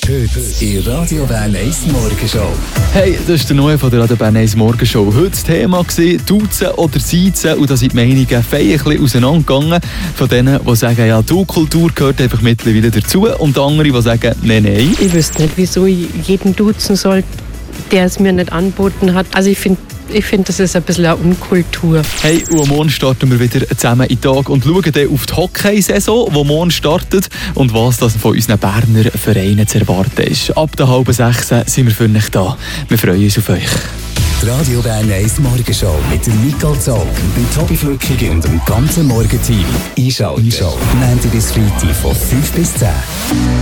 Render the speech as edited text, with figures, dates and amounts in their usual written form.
Heute in Radio Bern 1 Morgenshow. Hey, das ist der Neue von der Radio Bern 1 Morgenshow. Heute das Thema war Duzen oder Siezen, und da sind die Meinungen fein ein bisschen auseinandergegangen. Von denen, die sagen, ja, Du-Kultur gehört einfach mittlerweile dazu, und andere, die sagen, nein. Ich wüsste nicht, wieso ich jeden duzen soll, der es mir nicht angeboten hat. Also ich finde, das ist ein bisschen eine Unkultur. Hey, und morgen starten wir wieder zusammen in den Tag und schauen dann auf die Hockey-Saison, die morgen startet, und was das von unseren Berner Vereinen zu erwarten ist. Ab der 5:30 sind wir für euch da. Wir freuen uns auf euch. Die Radio Bern 1 Morgenshow mit dem Nicole Zog, dem Tobi Flückiger und dem ganzen Morgenteam. Einschalten. Montag bis Freitag von 5 bis 10.